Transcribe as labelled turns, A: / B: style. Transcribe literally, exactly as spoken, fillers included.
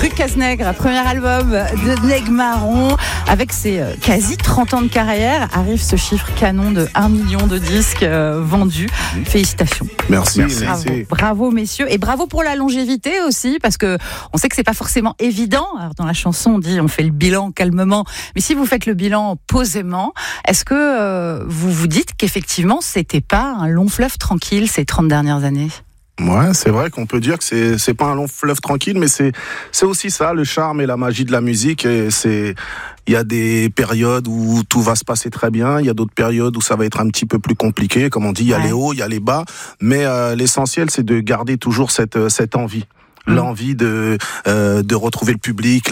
A: Rue de Cazenègre, premier album de Neg Marron. Avec ses euh, quasi trente ans de carrière, arrive ce chiffre canon de un million de disques euh, vendus. Félicitations.
B: Merci,
A: merci. Bravo, bravo messieurs. Et bravo pour la longévité aussi, parce que on sait que c'est pas forcément évident. Alors, dans la chanson, on dit on fait le bilan calmement. Mais si vous faites le bilan posément, est-ce que euh, vous vous dites qu'effectivement, c'était pas un long fleuve tranquille ces trente dernières années ?
B: Ouais, c'est vrai qu'on peut dire que c'est c'est pas un long fleuve tranquille, mais c'est c'est aussi ça, le charme et la magie de la musique. Et c'est il y a des périodes où tout va se passer très bien, il y a d'autres périodes où ça va être un petit peu plus compliqué. Comme on dit, il y a ouais. les hauts, il y a les bas, mais euh, l'essentiel c'est de garder toujours cette cette envie. L'envie de euh, de retrouver le public,